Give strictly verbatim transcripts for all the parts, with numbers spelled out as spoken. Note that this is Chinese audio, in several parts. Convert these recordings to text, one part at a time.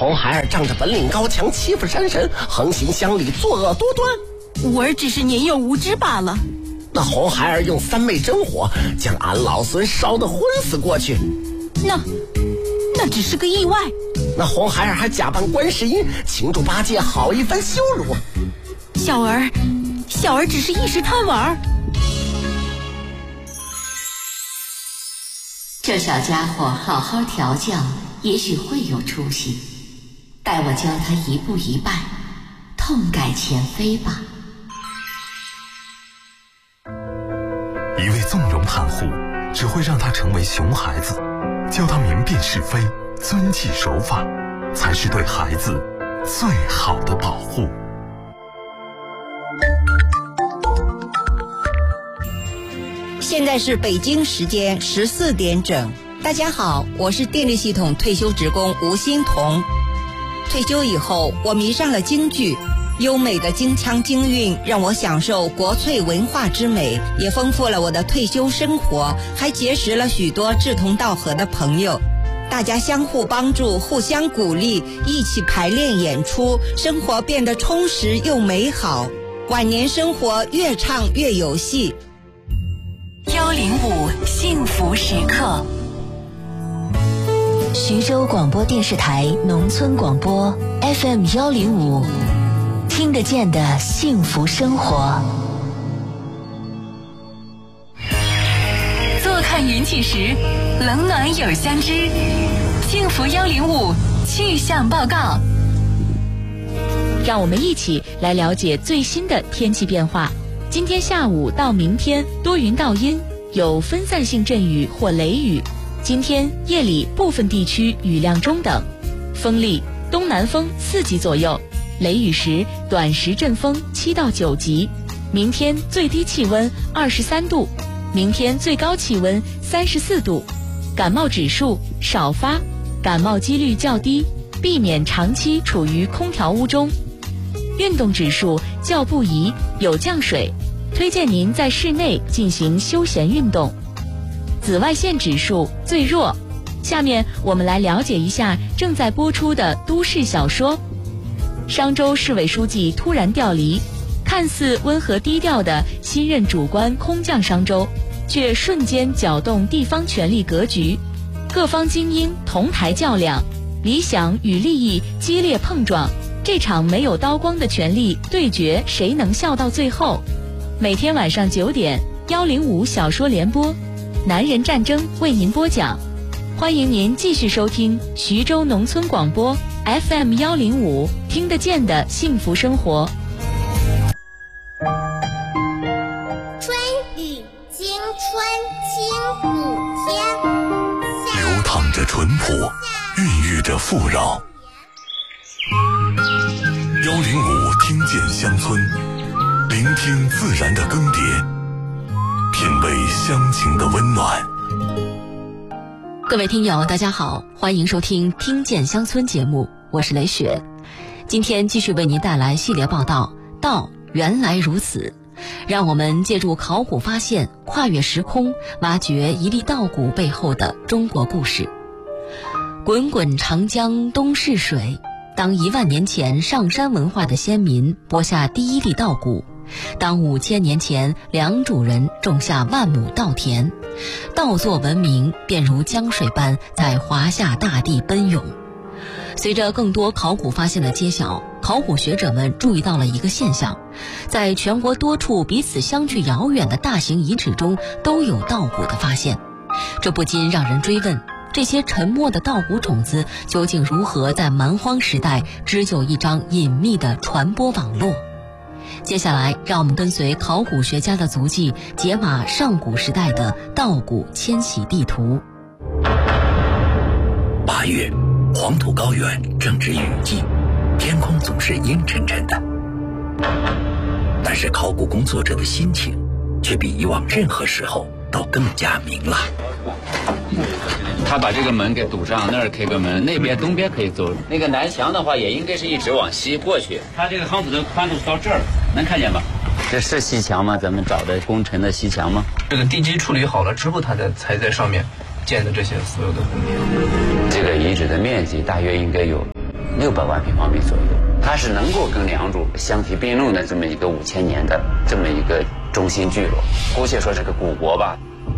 红孩儿仗着本领高强，欺负山神，横行乡里，作恶多端。 我儿只是年幼无知罢了。 那红孩儿用三昧真火将俺老孙烧得昏死过去。 那那只是个意外。 那红孩儿还假扮观世音，请助八戒好一番羞辱。 小儿小儿只是一时贪玩。 这小家伙好好调教，也许会有出息。待我教他一步一拜，痛改前非吧。 一味纵容袒护，只会让他成为熊孩子。教他明辨是非，遵纪守法，才是对孩子最好的保护。 现在是北京时间十四点整。大家好，我是电力系统退休职工吴欣彤。退休以后，我迷上了京剧，优美的京腔京韵让我享受国粹文化之美，也丰富了我的退休生活，还结识了许多志同道合的朋友。大家相互帮助，互相鼓励，一起排练演出，生活变得充实又美好，晚年生活越唱越有戏。 幺零五幸福时刻，徐州广播电视台农村广播 F M 幺零五，听得见的幸福生活。坐看云起时，冷暖有相知。幸福幺零五气象报告， 让我们一起来了解最新的天气变化。今天下午到明天多云到阴，有分散性阵雨或雷雨。今天夜里部分地区雨量中等，风力东南风四级左右，雷雨时短时阵风七到九级。明天最低气温二十三度，明天最高气温三十四度。感冒指数少发，感冒几率较低，避免长期处于空调屋中。运动指数较不宜，有降水，推荐您在室内进行休闲运动。紫外线指数最弱。下面我们来了解一下正在播出的都市小说。商州市委书记突然调离，看似温和低调的新任主官空降商州，却瞬间搅动地方权力格局，各方精英同台较量，理想与利益激烈碰撞。这场没有刀光的权力对决，谁能笑到最后？每天晚上九点，幺零五小说联播，男人战争为您播讲。欢迎您继续收听徐州农村广播 F M 幺零五，听得见的幸福生活。 春雨惊春清谷天， 流淌着淳朴，孕育着富饶。幺零五听见乡村，聆听自然的更迭，品味乡情的温暖。 各位听友大家好，欢迎收听听见乡村节目，我是雷雪。今天继续为您带来系列报道，道原来如此。让我们借助考古发现，跨越时空，挖掘一粒稻谷背后的中国故事。滚滚长江东逝水，当一万年前上山文化的先民播下第一粒稻谷，当五千年前良渚人种下万亩稻田，稻作文明便如江水般在华夏大地奔涌。随着更多考古发现的揭晓，考古学者们注意到了一个现象，在全国多处彼此相距遥远的大型遗址中都有稻谷的发现。这不禁让人追问，这些沉没的稻谷种子究竟如何在蛮荒时代织就一张隐秘的传播网络？接下来让我们跟随考古学家的足迹，解码上古时代的稻谷迁徙地图。 八月，黄土高原正值雨季，天空总是阴沉沉的，但是考古工作者的心情却比以往任何时候都更加明朗。 他把这个门给堵上，那儿开个门，那边东边可以走。那个南墙的话，也应该是一直往西过去。他这个夯土的宽度到这儿，能看见吧？这是西墙吗？咱们找的工程的西墙吗？ 这个地基处理好了之后，他才才在上面建的这些所有的工程。 这个遗址的面积大约应该有六百万平方米左右，它是能够跟良渚相提并论的这么一个五千年的这么一个中心聚落，姑且说是个古国吧。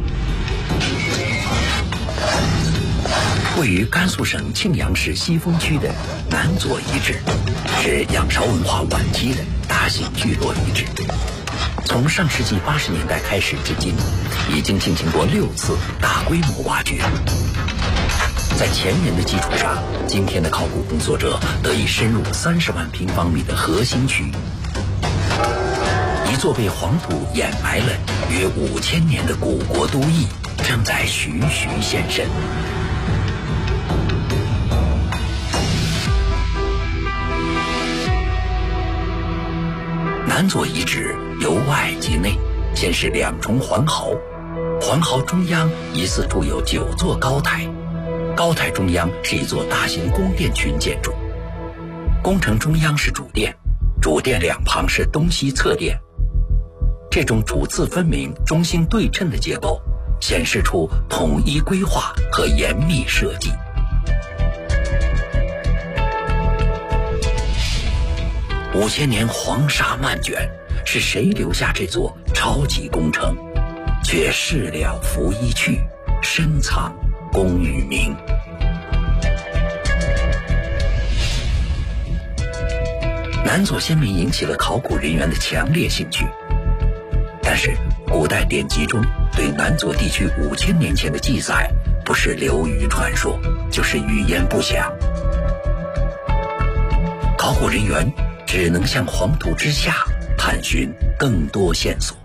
位于甘肃省庆阳市西峰区的南左遗址，是仰韶文化晚期的大型聚落遗址。从上世纪八十年代开始至今，已经进行过六次大规模挖掘。在前人的基础上，今天的考古工作者得以深入三十万平方米的核心区，一座被黄土掩埋了约五千年的古国都邑正在徐徐现身。南左遗址由外及内，先是两重环壕，环壕中央疑似筑有九座高台。高台中央是一座大型宫殿群建筑，宫城中央是主殿，主殿两旁是东西侧殿。这种主次分明、中心对称的结构，显示出统一规划和严密设计。五千年黄沙漫卷，是谁留下这座超级工程？却事了拂衣去，深藏功与名。南左先民引起了考古人员的强烈兴趣，但是古代典籍中对南左地区五千年前的记载，不是流于传说，就是语焉不详。考古人员只能向黄土之下探寻更多线索。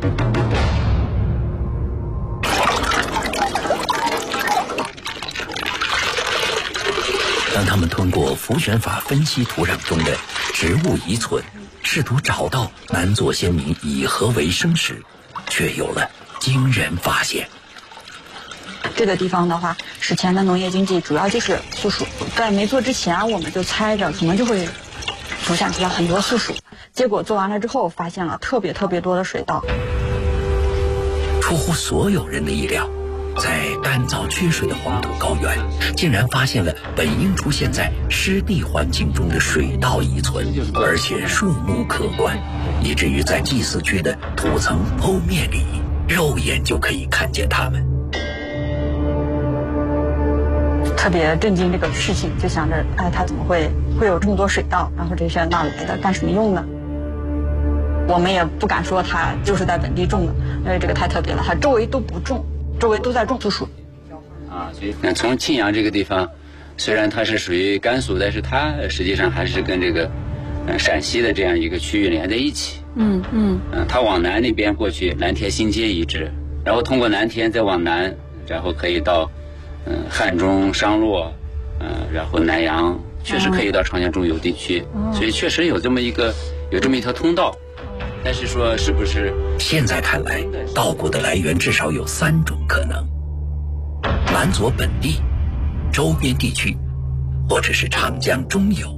当他们通过浮选法分析土壤中的植物遗存，试图找到南左先民以何为生时，却有了惊人发现。 这个地方的话，史前的农业经济主要就是宿属，在没做之前，我们就猜着可能就会浮现出来很多宿属，结果做完了之后，发现了特别特别多的水稻。 出乎所有人的意料，在干燥缺水的黄土高原，竟然发现了本应出现在湿地环境中的水稻遗存，而且数目可观，以至于在祭祀区的土层剖面里，肉眼就可以看见它们。 特别震惊这个事情，就想着，哎，它怎么会会有这么多水稻？然后这些哪来的？干什么用呢？我们也不敢说它就是在本地种的，因为这个太特别了，它周围都不种。周围都在种宿属啊，所以那从庆阳这个地方，虽然它是属于甘肃，但是它实际上还是跟这个，呃，陕西的这样一个区域连在一起。 嗯嗯嗯，它往南那边过去，蓝田新街遗址，然后通过蓝田再往南，然后可以到，嗯、呃，汉中、商洛，嗯、呃，然后南阳，确实可以到长江中游地区，嗯、所以确实有这么一个有这么一条通道。但是说是不是？ 现在看来，稻谷的来源至少有三种可能：南左本地、周边地区，或者是长江中游。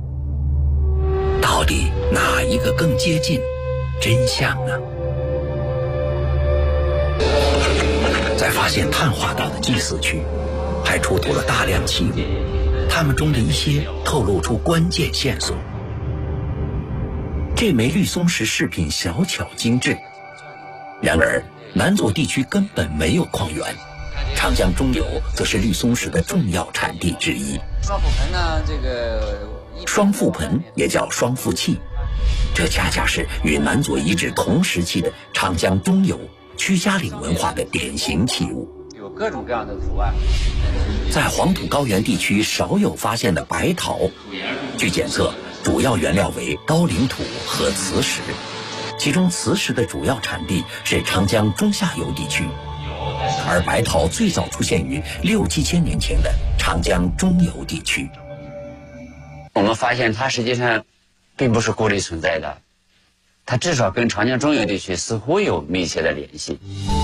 到底哪一个更接近真相呢？在发现碳化岛的祭祀区，还出土了大量器物，它们中的一些透露出关键线索。这枚绿松石饰品小巧精致，然而南左地区根本没有矿源，长江中游则是绿松石的重要产地之一。 双覆盆呢，这个双覆盆也叫双覆器，这恰恰是与南左遗址同时期的长江中游屈家岭文化的典型器物。 有各种各样的图案。 在黄土高原地区少有发现的白陶，据检测主要原料为高岭土和磁石，其中磁石的主要产地是长江中下游地区，而白陶最早出现于六七千年前的长江中游地区。 我们发现它实际上并不是孤立存在的，它至少跟长江中游地区似乎有密切的联系。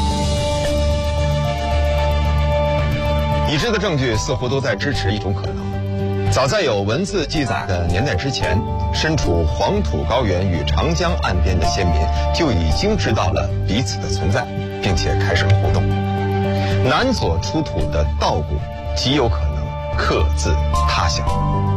已知的证据似乎都在支持一种可能。早在有文字记载的年代之前，身处黄土高原与长江岸边的先民就已经知道了彼此的存在，并且开始了活动。南左出土的稻谷极有可能客自他乡。